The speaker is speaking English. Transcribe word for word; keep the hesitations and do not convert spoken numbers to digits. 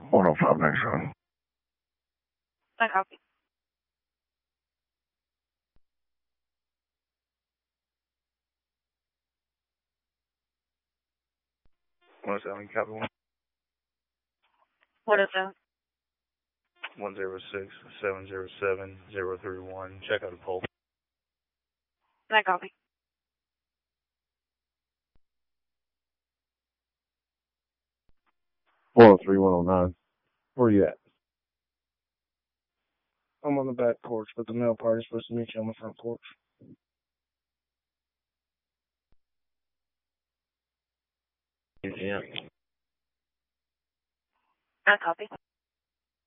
one oh five next run. I copy. one oh seven, copy one. What is that? one zero six, seven zero seven, zero three one. Check out the pole. I copy. one oh three, one oh nine. Where are you at? I'm on the back porch, but the mail party's supposed to meet you on the front porch. Yeah. I copy.